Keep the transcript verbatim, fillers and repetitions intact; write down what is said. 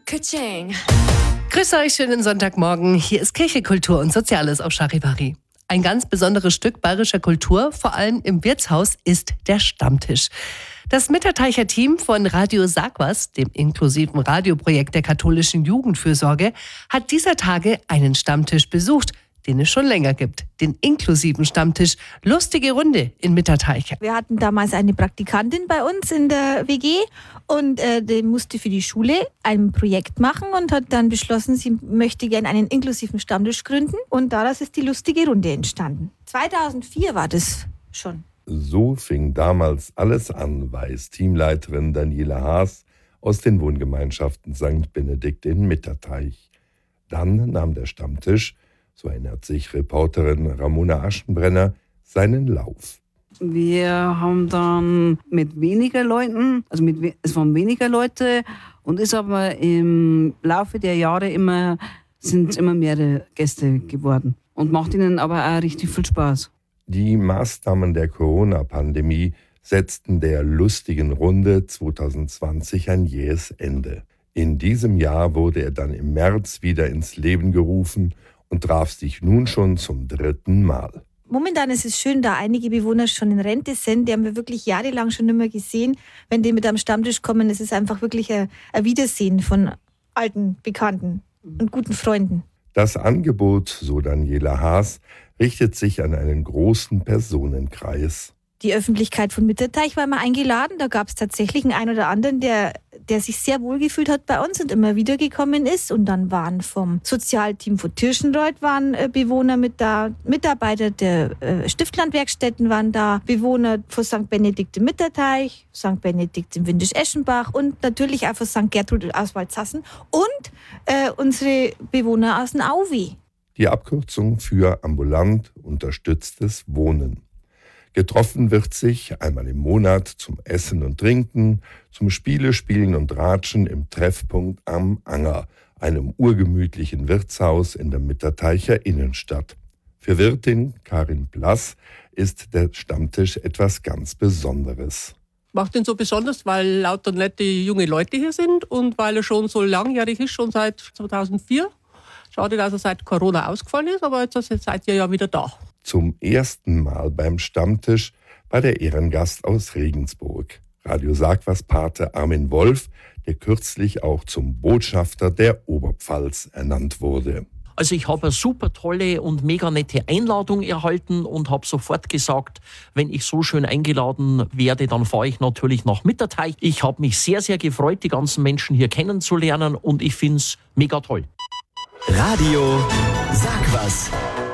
Ka-ching. Grüß euch, schönen Sonntagmorgen. Hier ist Kirche, Kultur und Soziales auf Charivari. Ein ganz besonderes Stück bayerischer Kultur, vor allem im Wirtshaus, ist der Stammtisch. Das Mitterteicher Team von Radio Sag was, dem inklusiven Radioprojekt der katholischen Jugendfürsorge, hat dieser Tage einen Stammtisch besucht, den es schon länger gibt. Den inklusiven Stammtisch. Lustige Runde in Mitterteicher. Wir hatten damals eine Praktikantin bei uns in der W G und äh, die musste für die Schule ein Projekt machen und hat dann beschlossen, sie möchte gerne einen inklusiven Stammtisch gründen und daraus ist die lustige Runde entstanden. zweitausendvier war das schon. So fing damals alles an, weiß Teamleiterin Daniela Haas aus den Wohngemeinschaften Sankt Benedikt in Mitterteich. Dann nahm der Stammtisch, so erinnert sich Reporterin Ramona Aschenbrenner, seinen Lauf. Wir haben dann mit weniger Leuten, also mit, es waren weniger Leute und ist aber im Laufe der Jahre immer, sind immer mehrere Gäste geworden und macht ihnen aber auch richtig viel Spaß. Die Maßnahmen der Corona-Pandemie setzten der lustigen Runde zweitausendzwanzig ein jähes Ende. In diesem Jahr wurde er dann im März wieder ins Leben gerufen und traf sich nun schon zum dritten Mal. Momentan ist es schön, da einige Bewohner schon in Rente sind. Die haben wir wirklich jahrelang schon nicht mehr gesehen. Wenn die mit am Stammtisch kommen, ist es einfach wirklich ein, ein Wiedersehen von alten Bekannten und guten Freunden. Das Angebot, so Daniela Haas, richtet sich an einen großen Personenkreis. Die Öffentlichkeit von Mitterteich war mal eingeladen. Da gab es tatsächlich einen, einen oder anderen, der, der sich sehr wohl gefühlt hat bei uns und immer wieder gekommen ist. Und dann waren vom Sozialteam von Tirschenreuth waren äh, Bewohner mit da, Mitarbeiter der äh, Stiftlandwerkstätten waren da, Bewohner von Sankt Benedikt im Mitterteich, Sankt Benedikt im Windisch-Eschenbach und natürlich auch von Sankt Gertrud aus Waldsassen und äh, unsere Bewohner aus dem Auwi. Die Abkürzung für ambulant unterstütztes Wohnen. Getroffen wird sich einmal im Monat zum Essen und Trinken, zum Spiele, Spielen und Ratschen im Treffpunkt am Anger, einem urgemütlichen Wirtshaus in der Mitterteicher Innenstadt. Für Wirtin Karin Blass ist der Stammtisch etwas ganz Besonderes. Macht ihn so besonders, weil lauter nette junge Leute hier sind und weil er schon so langjährig ist, schon seit zweitausendvier. Schade, dass er seit Corona ausgefallen ist, aber jetzt seid ihr ja wieder da. Zum ersten Mal beim Stammtisch war der Ehrengast aus Regensburg. Radio Sag was Pate Armin Wolf, der kürzlich auch zum Botschafter der Oberpfalz ernannt wurde. Also ich habe eine super tolle und mega nette Einladung erhalten und habe sofort gesagt, wenn ich so schön eingeladen werde, dann fahre ich natürlich nach Mitterteich. Ich habe mich sehr, sehr gefreut, die ganzen Menschen hier kennenzulernen und ich finde es mega toll. Radio Sag was.